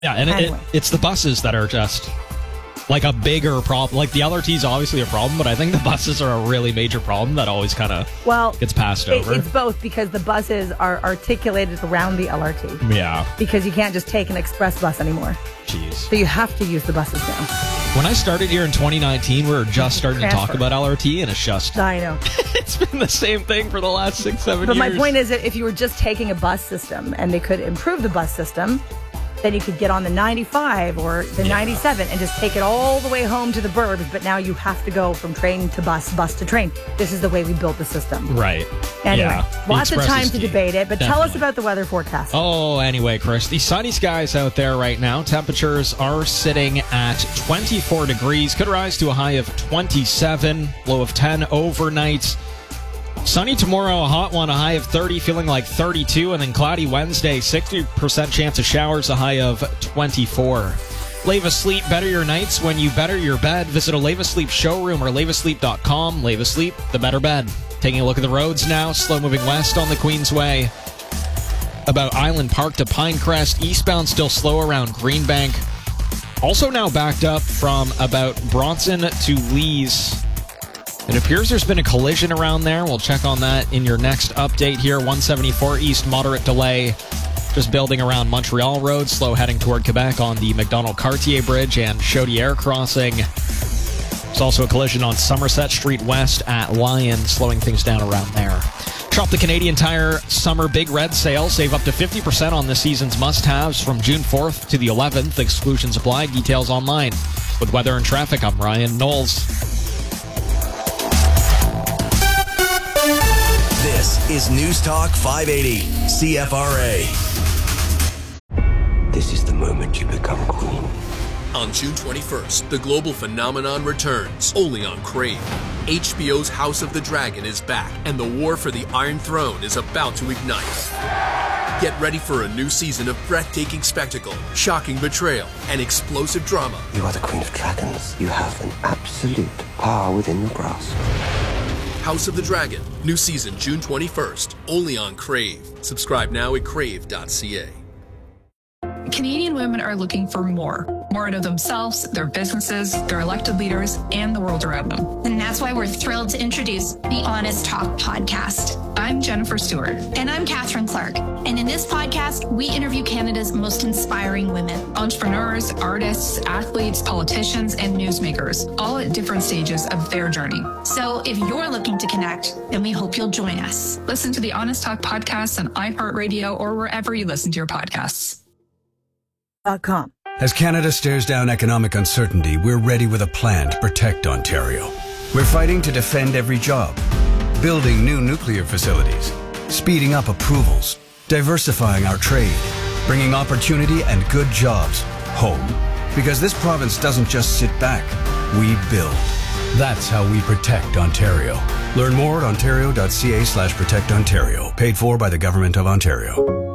Yeah, and Anyway. it's the buses that are just like a bigger problem. Like the LRT is obviously a problem, but I think the buses are a really major problem that always kind of gets passed over. It's both, because the buses are articulated around the LRT. Yeah. Because you can't just take an express bus anymore. Jeez. So you have to use the buses now. When I started here in 2019, we were just starting to talk Transfer. about LRT, and it's just... I know. It's been the same thing for the last 6-7 years. But my point is that if you were just taking a bus system and they could improve the bus system, then you could get on the 95 or the 97 and just take it all the way home to the burbs. But now you have to go from train to bus, bus to train. This is the way we built the system. Right. Anyway, Yeah. lots of Express time is to key. debate it, but tell us Definitely. about the weather forecast. Oh, anyway, Chris, the sunny skies out there right now. Temperatures are sitting at 24 degrees. Could rise to a high of 27, low of 10 overnight. Sunny tomorrow, a hot one, a high of 30, feeling like 32, and then cloudy Wednesday, 60% chance of showers, a high of 24. Leva Sleep, better your nights when you better your bed. Visit a Leva Sleep showroom or levasleep.com. Leva Sleep, the better bed. Taking a look at the roads now, slow moving west on the Queensway. About Island Park to Pinecrest, eastbound still slow around Greenbank. Also now backed up from about Bronson to Lees. It appears there's been a collision around there. We'll check on that in your next update here. 174 East, moderate delay. Just building around Montreal Road. Slow heading toward Quebec on the McDonald-Cartier Bridge and Chaudière Crossing. There's also a collision on Somerset Street West at Lyon, slowing things down around there. Shop the Canadian Tire Summer Big Red Sale. Save up to 50% on this season's must-haves from June 4th to the 11th. Exclusions apply. Details online. With weather and traffic, I'm Ryan Knowles. This is News Talk 580, CFRA. This is the moment you become queen. On June 21st, the global phenomenon returns, only on Crave. HBO's House of the Dragon is back, and the war for the Iron Throne is about to ignite. Get ready for a new season of breathtaking spectacle, shocking betrayal, and explosive drama. You are the queen of dragons. You have an absolute power within your grasp. House of the Dragon, new season June 21st, only on Crave. Subscribe now at crave.ca. Canadian women are looking for more out of themselves, their businesses, their elected leaders, and the world around them. And that's why we're thrilled to introduce the Honest Talk podcast. I'm Jennifer Stewart. And I'm Catherine Clark. And in this podcast, we interview Canada's most inspiring women. Entrepreneurs, artists, athletes, politicians, and newsmakers, all at different stages of their journey. So if you're looking to connect, then we hope you'll join us. Listen to the Honest Talk podcast on iHeartRadio or wherever you listen to your podcasts. .com. As Canada stares down economic uncertainty, we're ready with a plan to protect Ontario. We're fighting to defend every job, building new nuclear facilities, speeding up approvals, diversifying our trade, bringing opportunity and good jobs home. Because this province doesn't just sit back, we build. That's how we protect Ontario. Learn more at ontario.ca/protectontario. Paid for by the Government of Ontario.